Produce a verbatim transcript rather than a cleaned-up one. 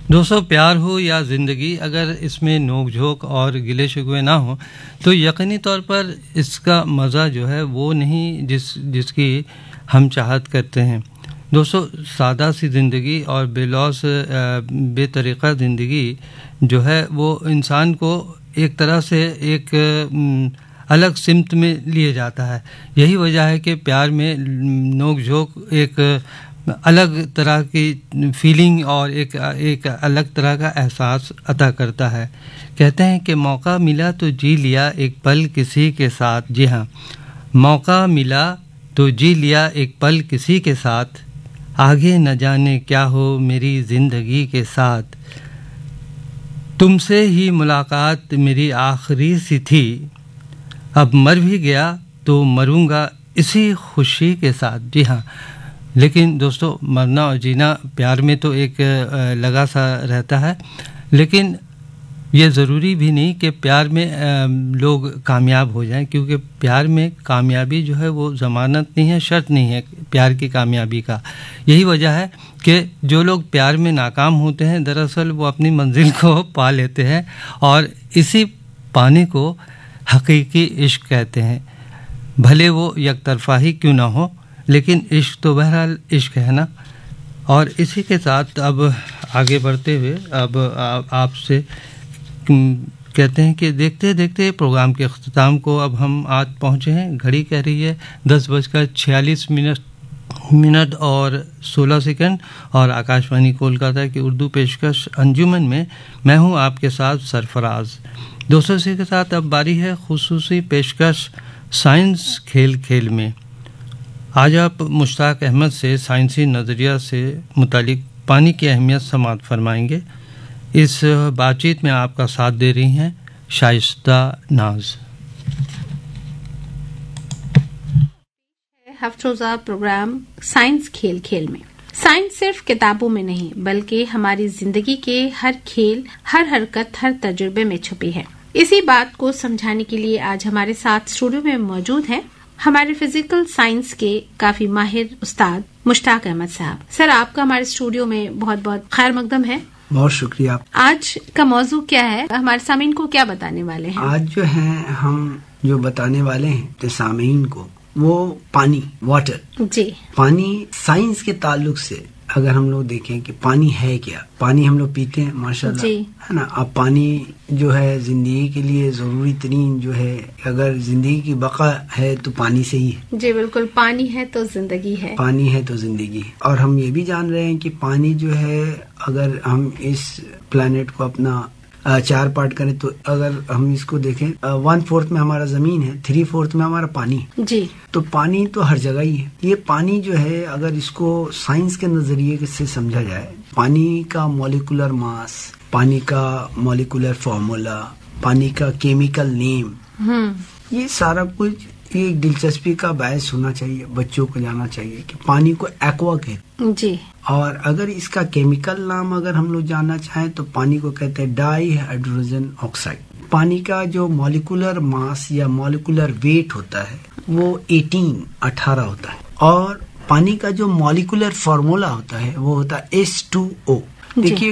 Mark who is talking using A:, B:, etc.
A: دوستو، پیار ہو یا زندگی، اگر اس میں نوک جھوک اور گلے شکوے نہ ہوں تو یقینی طور پر اس کا مزہ جو ہے وہ نہیں جس جس کی ہم چاہت کرتے ہیں۔ دوستو، سادہ سی زندگی اور بے لوث بے طریقہ زندگی جو ہے وہ انسان کو ایک طرح سے ایک الگ سمت میں لیے جاتا ہے۔ یہی وجہ ہے کہ پیار میں نوک جھوک ایک الگ طرح کی فیلنگ اور ایک ایک الگ طرح کا احساس عطا کرتا ہے۔ کہتے ہیں کہ موقع ملا تو جی لیا ایک پل کسی کے ساتھ۔ جی ہاں، موقع ملا تو جی لیا ایک پل کسی کے ساتھ، آگے نہ جانے کیا ہو میری زندگی کے ساتھ۔ تم سے ہی ملاقات میری آخری سی تھی، اب مر بھی گیا تو مروں گا اسی خوشی کے ساتھ۔ جی ہاں، لیکن دوستو، مرنا اور جینا پیار میں تو ایک لگا سا رہتا ہے، لیکن یہ ضروری بھی نہیں کہ پیار میں لوگ کامیاب ہو جائیں، کیونکہ پیار میں کامیابی جو ہے وہ ضمانت نہیں ہے، شرط نہیں ہے پیار کی کامیابی کا۔ یہی وجہ ہے کہ جو لوگ پیار میں ناکام ہوتے ہیں دراصل وہ اپنی منزل کو پا لیتے ہیں، اور اسی پانے کو حقیقی عشق کہتے ہیں، بھلے وہ یک طرفہ ہی کیوں نہ ہو، لیکن عشق تو بہرحال عشق ہے نا۔ اور اسی کے ساتھ اب آگے بڑھتے ہوئے اب آپ سے کہتے ہیں کہ دیکھتے دیکھتے پروگرام کے اختتام کو اب ہم آج پہنچے ہیں۔ گھڑی کہہ رہی ہے دس بج کر چھیالیس منٹ منٹ اور سولہ سیکنڈ، اور آکاشوانی کولکاتہ کی اردو پیشکش انجمن میں میں ہوں آپ کے ساتھ سرفراز۔ دوستوں، اسی کے ساتھ اب باری ہے خصوصی پیشکش سائنس کھیل کھیل میں۔ آج آپ مشتاق احمد سے سائنسی نظریہ سے متعلق پانی کی اہمیت سماعت فرمائیں گے۔ اس بات چیت میں آپ کا ساتھ دے رہی ہیں شائستہ ناز۔
B: ہفتہ روزہ پروگرام سائنس کھیل کھیل میں۔ سائنس صرف کتابوں میں نہیں بلکہ ہماری زندگی کے ہر کھیل، ہر حرکت، ہر تجربے میں چھپی ہے۔ اسی بات کو سمجھانے کے لیے آج ہمارے ساتھ اسٹوڈیو میں موجود ہیں ہمارے فزیکل سائنس کے کافی ماہر استاد مشتاق احمد صاحب۔ سر، آپ کا ہمارے اسٹوڈیو میں بہت بہت خیر مقدم ہے۔
C: بہت شکریہ۔
B: آج کا موضوع کیا ہے؟ ہمارے سامعین کو کیا بتانے والے ہیں؟
C: آج جو ہے ہم جو بتانے والے ہیں سامعین کو وہ پانی، واٹر۔
B: جی،
C: پانی سائنس کے تعلق سے اگر ہم لوگ دیکھیں کہ پانی ہے کیا، پانی ہم لوگ پیتے ہیں ماشاءاللہ،
B: جی
C: ہے نا۔ اب پانی جو ہے زندگی کے لیے ضروری ترین جو ہے، اگر زندگی کی بقا ہے تو پانی سے ہی ہے۔
B: جی بالکل، پانی ہے تو زندگی ہے،
C: پانی ہے تو زندگی ہے۔ اور ہم یہ بھی جان رہے ہیں کہ پانی جو ہے، اگر ہم اس پلانٹ کو اپنا چار پارٹ کریں تو اگر ہم اس کو دیکھیں، ون فورتھ میں ہمارا زمین ہے، تھری فورتھ میں ہمارا پانی ہے۔
B: جی،
C: تو پانی تو ہر جگہ ہی ہے۔ یہ پانی جو ہے اگر اس کو سائنس کے نظریے سے سمجھا جائے، پانی کا مولیکولر ماس، پانی کا مولیکولر فارمولا، پانی کا کیمیکل نیم، یہ سارا کچھ ایک دلچسپی کا باعث ہونا چاہیے، بچوں کو جاننا چاہیے کہ پانی کو ایکوا کہتے ہیں۔
B: جی،
C: اور اگر اس کا کیمیکل نام اگر ہم لوگ جاننا چاہیں تو پانی کو کہتے ہیں ڈائی ہائیڈروجن آکسائڈ۔ پانی کا جو مولیکولر ماس یا مولیکولر ویٹ ہوتا ہے وہ اٹھارہ اٹھارہ ہوتا ہے، اور پانی کا جو مولیکولر فارمولا ہوتا ہے وہ ہوتا ہے ایس ٹو او۔ دیکھیے